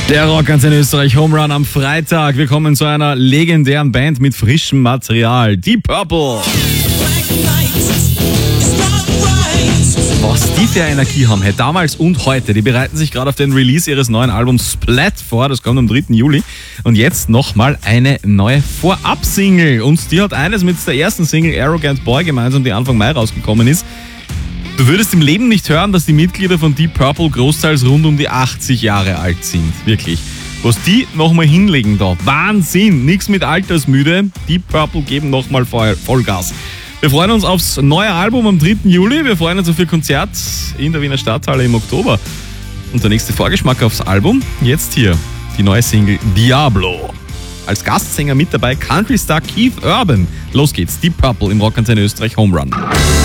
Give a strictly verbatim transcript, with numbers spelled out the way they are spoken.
Der Rockantenne Österreich Home Run am Freitag. Wir kommen zu einer legendären Band mit frischem Material. Deep Purple. Was die für Energie haben, hey, damals und heute. Die bereiten sich gerade auf den Release ihres neuen Albums Splat vor. Das kommt am dritten Juli. Und jetzt nochmal eine neue Vorab-Single. Und die hat eines mit der ersten Single Arrogant Boy gemeinsam, die Anfang Mai rausgekommen ist. Du würdest im Leben nicht hören, dass die Mitglieder von Deep Purple großteils rund um die achtzig Jahre alt sind. Wirklich. Was die nochmal hinlegen da. Wahnsinn. Nichts mit altersmüde. Deep Purple geben nochmal Vollgas. Wir freuen uns aufs neue Album am dritten Juli. Wir freuen uns auf ihr Konzert in der Wiener Stadthalle im Oktober. Und der nächste Vorgeschmack aufs Album. Jetzt hier die neue Single Diablo. Als Gastsänger mit dabei Country-Star Keith Urban. Los geht's. Deep Purple im Rockantenne Österreich Home Run.